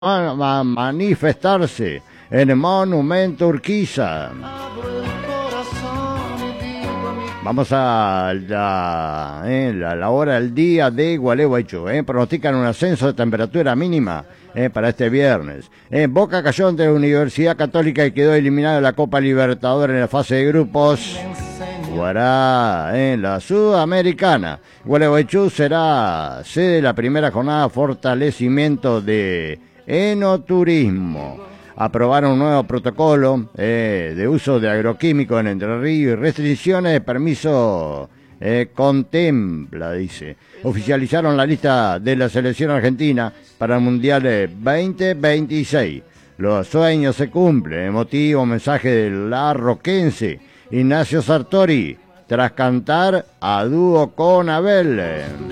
a manifestarse en el Monumento Urquiza. Vamos a la hora del día de Gualeguaychú. Pronostican un ascenso de temperatura mínima para este viernes. Boca cayó ante la Universidad Católica y quedó eliminada de la Copa Libertadores en la fase de grupos. Jugará en la Sudamericana. Gualeguaychú será sede de la primera jornada de fortalecimiento de enoturismo. Aprobaron un nuevo protocolo de uso de agroquímicos en Entre Ríos y restricciones de permiso contempla, dice. Oficializaron la lista de la selección argentina para el Mundial 2026. Los sueños se cumplen. Emotivo mensaje del larroquense Ignacio Sartori tras cantar a dúo con Abel.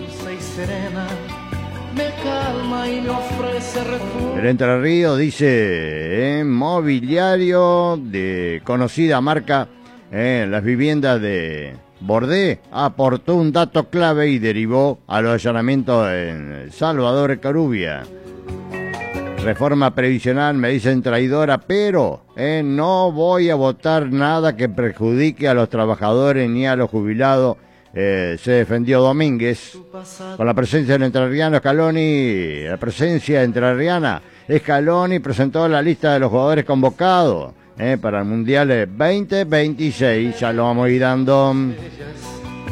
El Entre Ríos, dice, mobiliario de conocida marca en las viviendas de Bordé, aportó un dato clave y derivó a los allanamientos en Salvador Carubia. Reforma previsional, me dicen traidora, pero no voy a votar nada que perjudique a los trabajadores ni a los jubilados. Se defendió Domínguez. Con la presencia del entrerriano Scaloni, Scaloni presentó la lista de los jugadores convocados para el Mundial 2026. Ya lo vamos a ir dando.